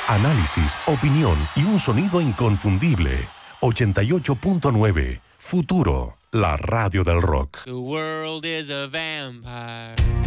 Análisis, opinión y un sonido inconfundible. 88.9 Futuro, la radio del rock. The world is a vampire.